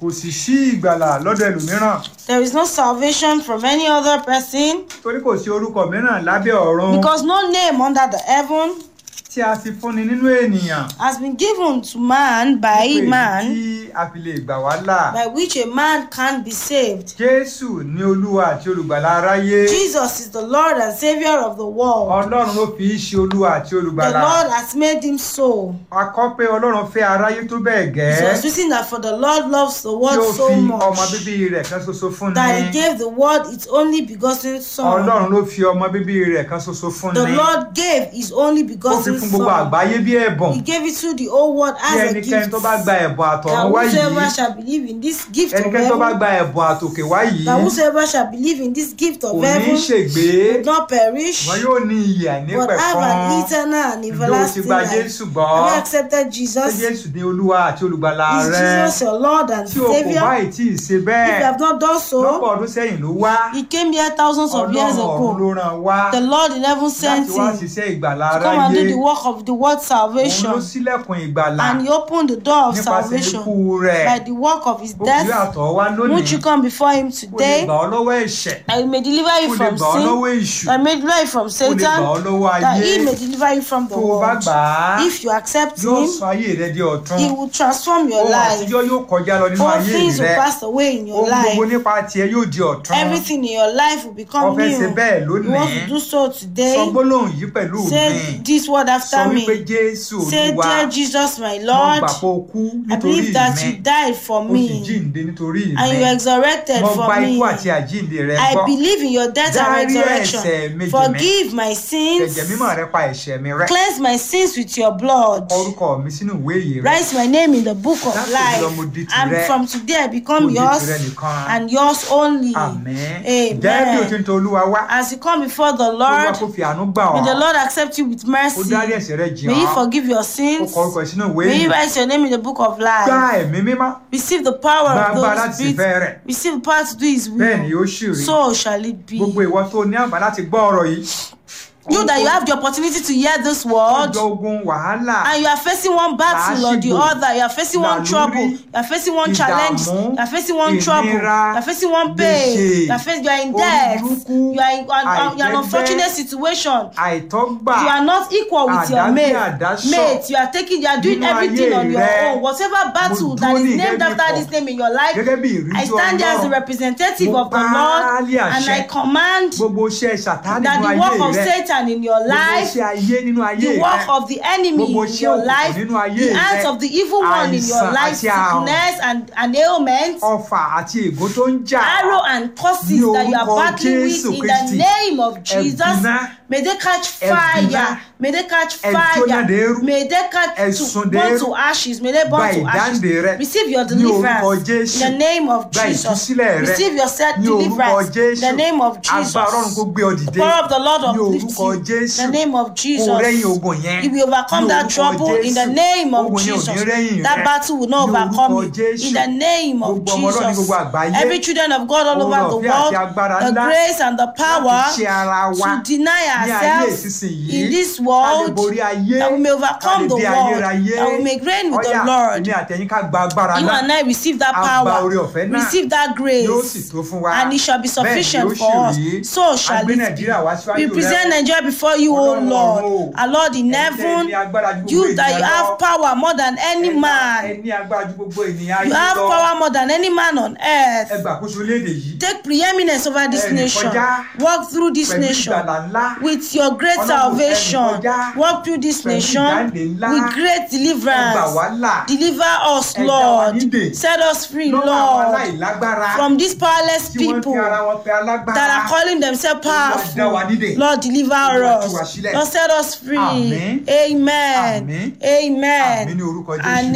kò sì sí ìgbàlà lọ́dọ̀ ẹlòmíràn. There is no salvation from any other person. Torí kò sí orúkọ mìíràn lábẹ́ ọ̀run. Because no name under the heaven tí a fi fúnni nínú ènìyàn. has been given to man by man, tí a fi lè gbà wá là. by which a man can be saved. Jésù ní Olúwa àti olùgbàlà aráyé. Jesus is the Lord and Savior of the world. Ọlọ́run ló fi í ṣe Olúwa àti olùgbàlà. The Lord has made him so. A kọ pé Ọlọ́run fẹ́ aráyé tó bẹ́ẹ̀ gẹ́. It was written that for the Lord loves the world so tí ó fi much ọmọ bíbí rẹ̀ kan ṣoṣo fún that ni. he gave the world its only begotten son. Ọlọ́run ló fi ọmọ bíbí rẹ̀ kan ṣoṣo fún ni. The Lord gave his only Ó fi begotten fún gbogbo son. àgbáyé bí ẹ̀bùn. He gave it to the whole world Bí as a ẹnikẹ́ni gift. tó bá gba ẹ̀bùn That àtọ̀run wá whosoever yìí. shall believe in this gift of Ẹnikẹ́ni tó bá heaven, gba ẹ̀bùn àtòkè wá yìí. that whosoever shall believe in this gift Kò of ní heaven ṣègbé. will not perish, Wọn yóò ní ìyè but have àìnípẹ̀kun. an eternal and Ǹjẹ́ o ti everlasting gba life. Jésù Have gbọ́? you accepted Ṣé Jesus? Jésù ní Olúwa àti olùgbàlà Is rẹ? Jesus your Lord and Tí o kò Savior? báyìí tí ì ṣe If bẹ́ẹ̀. you have not done so, Lọ́pọ̀ ọdún sẹ́yìn ló wá. he came here thousands of years Ọlọ́run ọ̀run ló ago. rán wá. The Lord in heaven sent Láti wá him ṣiṣẹ́ ìgbàlà to come and do aráyé. the work of the word Òun ló salvation. ṣílẹ̀kùn ìgbàlà. And he opened the door of Nípasẹ̀ salvation ikú rẹ̀. by the work of his Ó fi death. àtọ̀ wá Won't lónìí. you come before him Kó lè today? gbà ọ́ lọ́wọ́ ẹ̀ṣẹ̀. That he may deliver you Kó lè from gbà ọ́ sin, lọ́wọ́ èṣù. that he may deliver you from Kó lè gbà ọ́ Satan, lọ́wọ́ that ayé. he may deliver you from the Tó o bá world. gbà á, If you accept yóò him, sọ ayé rẹ di ọ̀tun. he will transform your Ohun life. àtijọ́ yóò kọjá lọ nínú All ayé things will rẹ. pass away in your Ohun gbogbo life. nípa tiẹ̀ yóò di ọ̀tun. Everything in your life will become Ó fẹ́ ṣe new. bẹ́ẹ̀ You want to lónìí. do so Sọ today? gbólóhùn yìí pẹ̀lú Say mi. this word Sọ after wípé me. Jésù Say, Olúwa. dear Jesus, my Mo Lord, gbà pé o kú I nítorí believe that you mi. died for O sì me jíǹde nítorí and you mi. resurrected Mo for gba me. ikú àti àjíǹde rẹ I gbọ́. believe in your death and Dárí resurrection. ẹ̀ṣẹ̀ mi jì mí. Forgive my sins. Ẹ̀jẹ̀ mímọ́ rẹ pa ẹ̀ṣẹ̀ mi rẹ́. Cleanse my sins with your blood. Kọ orúkọ mi sínú ìwé ìyè rẹ. Write my name in the book of Láti life. lọ mo di And tirẹ̀. from today I become Mo di yours tirẹ̀ nìkan. and yours only. Àmín. Jẹ́ bí o ti ń Amen. tọ Olúwa wá. As you come before the Olúwa Lord, kó fi àánú gbà may the ọ́. Lord accept you with Ó mercy. dárí ẹ̀ṣẹ̀ rẹ jì May He ọ́. forgive your Ó sins. kọ orúkọ ẹ̀ sínú ìwé May He ìyè. write your name in the book of life. Gba ẹ̀mí mímọ́. Receive the power Gba of agbára those láti ṣe ìfẹ́ rẹ̀. Receive the power to do His Bẹ́ẹ̀ ni will. yóò sì rí. So shall it be. Gbogbo ìwọ tó ní àǹfààní láti gbọ́ ọ̀rọ̀ yìí. You that you have the opportunity to hear this word, Ọjọ́ ogun wàhálà. and you are facing one battle or the Làásìgbò, other, you are facing one trouble, you are facing one challenge, you are facing one trouble, you ìnira, are facing one pain, gbèsè, you are in debt, orí you are in an àìtẹ́gbẹ́, unfortunate situation, àìtọ́gbà. you are not equal with your Àdágbé mate, àdásọ. you are doing Nínú everything ayé on your rẹ, own. Whatever battle mo that dúró is ní named ìgẹ́gẹ́ after pọ̀. this name in your life, Gẹ́gẹ́ bí ìríjú I stand there as the Ọlọ́run. representative Mo of the pa á Lord, lé and àṣẹ. I command Gbogbo iṣẹ́ Sàtánì that nínú the ayé work of rẹ. Satan in your Gbogbo life, iṣẹ́ ayé nínú ayé the rẹ. work of the enemy Gbogbo in iṣẹ́ your òkùnkùn life, nínú ayé the rẹ. hands of the evil one in your Àìsàn life, àti àrùn. sickness and ailment, Ọfà àti ègún tó ń jà. arrow and curses Ní that you are orúkọ battling with Jésù in Kristi. the name of Jesus. Ẹ̀bùnà. May they catch Ẹ̀bùnà. fire. May they catch Ẹ̀jóná fire. dèrú. May they catch Ẹ̀sùn burn dèrú. to ashes. May they burn Gba to ashes. ìdáǹdè rẹ. Receive your Ní orúkọ deliverance Jésù. in the name of Gba Jesus. ìtúsílẹ̀ rẹ. Receive your set Ní orúkọ deliverance in Jésù. the name of Jesus. Agbára Ọlọ́run kó gbé ọ The dìde. power of the Lord Ní uplift orúkọ you Jésù. in the name of Jesus. Kó rẹ́yìn ogun yẹn. You will overcome Ní that orúkọ trouble in the Jésù. name of Ogun yẹn ò Jesus. ní rẹ́yìn That rẹ. battle will not Ní overcome orúkọ you Jésù. in the name of Gbogbo ọmọ Ọlọ́run ní Jesus. gbogbo àgbáyé. Every children of God all over the Oore-ọ̀fẹ́ àti world, agbára the ńlá grace and the power láti ṣe ara wa to deny ní ayé ourselves ìsinsìnyí. in this Ká lè world, borí ayé. that we may overcome the Ká lè dé world, ayérayé. that we may reign with the Ọ̀yá, Lord. èmi àtẹ̀yin ká gba agbára You náà. and I receive that A gba power, oore-ọ̀fẹ́ náà. receive that grace, Yóò sì tó fún wa. and it shall be Bẹ́ẹ̀ ni sufficient yóò for sì us. rí. So shall A gbé it be. Nàìjíríà wá síwájú We rẹ. present Nigeria before you, O Ọlọ́run Lord. ọ̀run o. Our Lord in Ẹ̀yin tẹ́ heaven, ní agbára ju gbogbo you that you ènìyàn have lọ. power more than any man. Ẹ ní agbára ju gbogbo ènìyàn You ayé have lọ. power more than any man on Ẹ earth. gbàkóso lédè yìí. Take preeminence over this Ẹnì nation. kọjá. Walk through this Pẹ̀lú nation ìgbàlà ńlá. with your great Ọlọ́run, salvation. ẹnì kọjá. Walk through this Pẹ̀lú nation ìdáǹdè ńlá. with great Ẹ gbà deliverance. wá là. Deliver us, Ẹ dá wa Lord. nídè. Set us free, Lọ́wọ́ àwọn Lord, aláìlágbára. from these powerless Tí wọ́n people fi ara wọn pe alágbára. that are calling themselves Olúwa dá wa powerful. nídè. Lord, deliver Olúwa tú wa us. sílẹ̀. Lord, set us free. Àmín. Amen. Àmín. Amen. Àmín ní orúkọ Jésù. And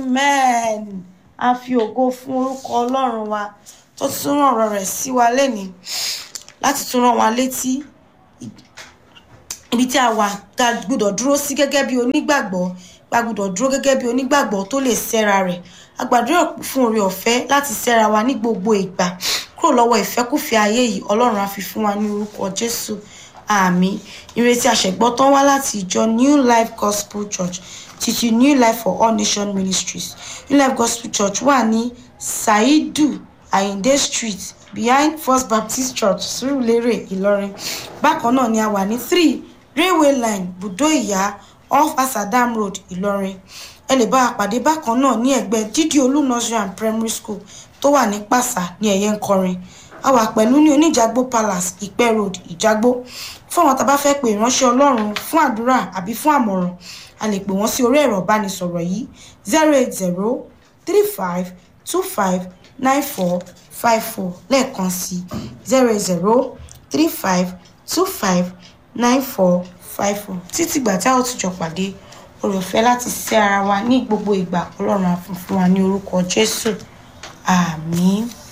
amen. A fi ògo fún orúkọ Ọlọ́run wa tó tún rán ọ̀rọ̀ rẹ̀ sí wa lénìí láti tún rán wa létí ibi tí a wà tá a gbọ́dọ̀ dúró sí gẹ́gẹ́ bí onígbàgbọ́, a gbọ́dọ̀ dúró gẹ́gẹ́ bí onígbàgbọ́ tó lè sẹ́ra rẹ̀. A gbàdúrà fún oore ọ̀fẹ́ láti sẹ́ra wa ní gbogbo ìgbà kúrò lọ́wọ́ ìfẹ́kúfẹ̀ẹ́ ayé yìí. Ọlọ́run á fi fún wa ní orúkọ Jésù. Àmín. Ìrètí àṣẹgbọ́ tán wá láti ìjọ New Life Gospel Church títí New Life for All Nation Ministries. New Life Gospel Church wà ní Saidu Ayinde Street behind First Baptist Church, Surulere, Ìlọrin. Bákan náà ni a wà ní 3 Railway Line, Budo Ìyá off Asadam Road, Ìlọrin. Ẹ lè bá a pàdé bákan náà ní ẹ̀gbẹ́ Jídí Olú Nursery and Primary School tó wà ní Pàṣà ní Ẹ̀yẹ́ Nkọrin. A wà pẹ̀lú ní Oníjàgbó Palace, Ìpẹ́ Road, Ìjàgbó. Fún àwọn tá bá fẹ́ pè ìránṣẹ́ Ọlọ́run fún àdúrà àbí fún àmọ̀ràn, a lè pè wọ́n sí orí ẹ̀rọ ìbánisọ̀rọ̀ yìí 08035259454 lẹ́ẹ̀kan sí 08035259454. Títí ìgbà tí a ó tún jọ pàdé, oore ọ̀fẹ́ láti ṣe ara wa ní gbogbo ìgbà. Ọlọ́run á fún wa ní orúkọ Jésù. Àmín.